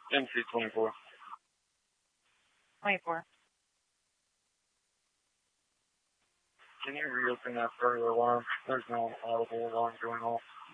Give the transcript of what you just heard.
NC-24. 24. Can you reopen that further alarm? There's no audible alarm going off.